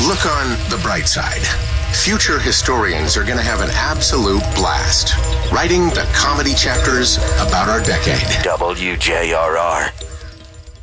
Look on the bright side. Future historians are going to have an absolute blast writing the comedy chapters about our decade. WJRR.